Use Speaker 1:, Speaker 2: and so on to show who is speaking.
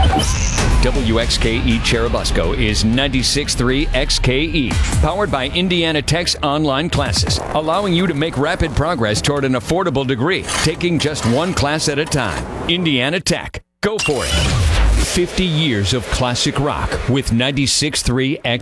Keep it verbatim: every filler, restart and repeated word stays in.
Speaker 1: W X K E Cherubusco is ninety-six point three X K E, powered by Indiana Tech's online classes, allowing you to make rapid progress toward an affordable degree, taking just one class at a time. Indiana Tech. Go for it. fifty years of classic rock with ninety-six point three X K E.